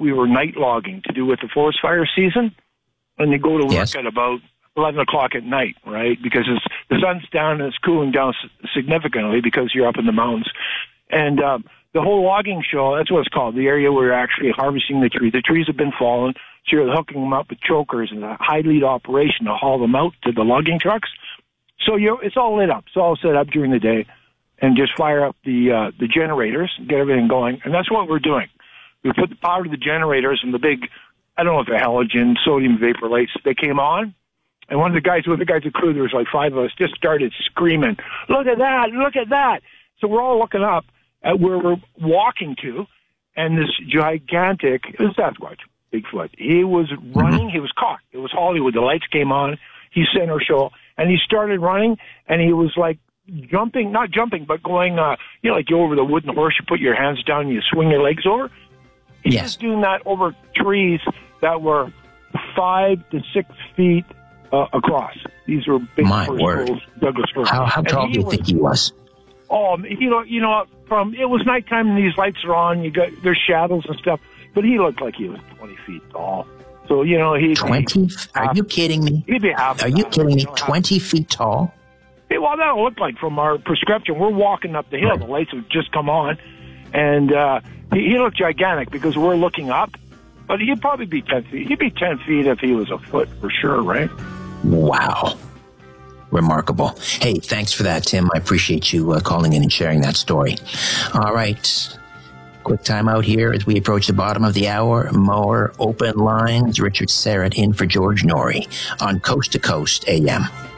we were night logging to do with the forest fire season. And you go to work at about 11 o'clock at night, right? Because the sun's down and it's cooling down significantly because you're up in the mountains. And the whole logging show, that's what it's called, the area where you're actually harvesting the tree. The trees have been fallen, so you're hooking them up with chokers and a high lead operation to haul them out to the logging trucks. So it's all lit up. It's all set up during the day, and just fire up the generators and get everything going. And that's what we're doing. We put the power to the generators and the big, I don't know if they're halogen, sodium vapor lights, they came on. And one of the guys with the crew, there was like 5 of us, just started screaming, look at that, look at that. So we're all looking up at where we're walking to, and this gigantic, it was Sasquatch, Bigfoot. He was running, he was caught. It was Hollywood, the lights came on, he center show, and he started running, and he was like jumping, not jumping, but going, like you go over the wooden horse, you put your hands down and you swing your legs over. He was doing that over trees that were 5 to 6 feet across. These were big Douglas firs. How tall do you think he was? Oh, it was nighttime and these lights are on. There's shadows and stuff, but he looked like he was 20 feet tall. So he 20. Are you kidding me? He'd be half. Are you kidding me? 20 feet tall. Well, that looked like from our prescription. We're walking up the hill. The lights have just come on, and he looked gigantic because we're looking up. But he'd probably be 10 feet. He'd be 10 feet if he was a foot for sure, right? Wow. Remarkable. Hey, thanks for that, Tim. I appreciate you calling in and sharing that story. All right. Quick time out here as we approach the bottom of the hour. More open lines. Richard Syrett in for George Noory on Coast to Coast AM.